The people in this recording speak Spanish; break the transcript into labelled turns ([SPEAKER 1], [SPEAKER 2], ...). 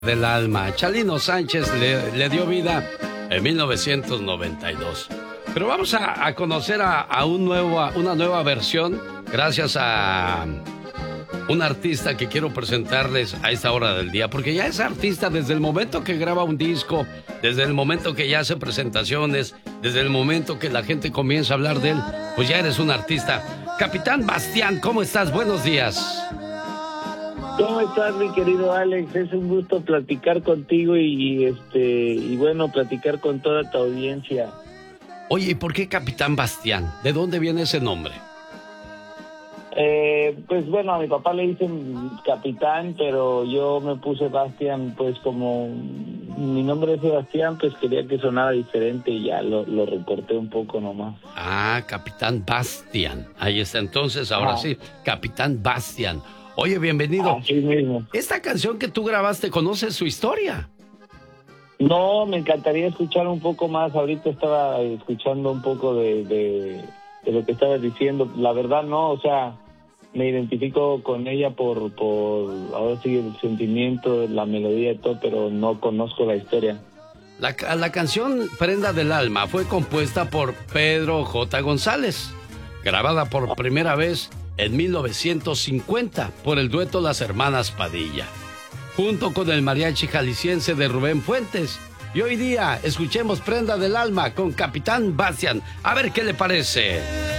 [SPEAKER 1] del alma. Chalino Sánchez le dio vida en 1992. Pero vamos a conocer a una nueva versión gracias a un artista que quiero presentarles a esta hora del día, porque ya es artista desde el momento que graba un disco, desde el momento que ya hace presentaciones, desde el momento que la gente comienza a hablar de él, pues ya eres un artista. Capitán Bastián, ¿cómo estás? Buenos días.
[SPEAKER 2] ¿Cómo estás, mi querido Alex? Es un gusto platicar contigo y bueno, platicar con toda tu audiencia.
[SPEAKER 1] Oye, ¿y por qué Capitán Bastián? ¿De dónde viene ese nombre?
[SPEAKER 2] Pues bueno, a mi papá le dicen Capitán, pero yo me puse Bastián, pues como mi nombre es Sebastián, pues quería que sonara diferente y ya lo recorté un poco nomás.
[SPEAKER 1] Ah, Capitán Bastián. Ahí está, entonces, ahora sí, Capitán Bastián. Oye, bienvenido.
[SPEAKER 2] Así mismo.
[SPEAKER 1] Esta canción que tú grabaste, ¿conoces su historia?
[SPEAKER 2] No, me encantaría escuchar un poco más. Ahorita estaba escuchando un poco de lo que estabas diciendo. La verdad no, o sea, me identifico con ella por ahora sí el sentimiento, la melodía y todo, pero no conozco la historia.
[SPEAKER 1] La canción Prenda del Alma fue compuesta por Pedro J. González, grabada por primera vez en 1950 por el dueto Las Hermanas Padilla, junto con el mariachi jalisciense de Rubén Fuentes. Y hoy día escuchemos Prenda del Alma con Capitán Bastián. A ver qué le parece.